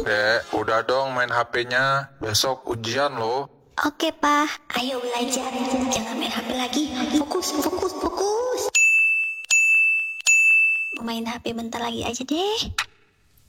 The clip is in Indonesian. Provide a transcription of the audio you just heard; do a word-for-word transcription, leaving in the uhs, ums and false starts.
Dek, udah dong main H P-nya. Besok ujian loh. Oke, Pak. Ayo belajar. Jangan main H P lagi. Fokus, fokus, fokus. Mau main H P bentar lagi aja deh.